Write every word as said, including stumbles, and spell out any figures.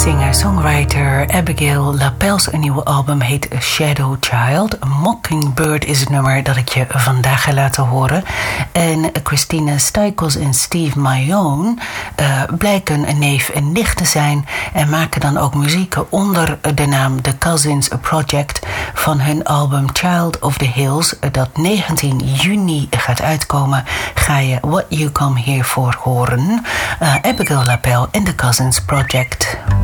Singer-songwriter Abigail LaPelle's nieuwe album heet Shadow Child. Mockingbird is het nummer dat ik je vandaag ga laten horen. En Christina Stijkels en Steve Mayon uh, blijken een neef en nicht te zijn en maken dan ook muziek onder de naam The Cousins Project van hun album Child of the Hills, dat negentien juni gaat uitkomen. Ga je What You Come Here For horen. Uh, Abigail LaPelle en The Cousins Project.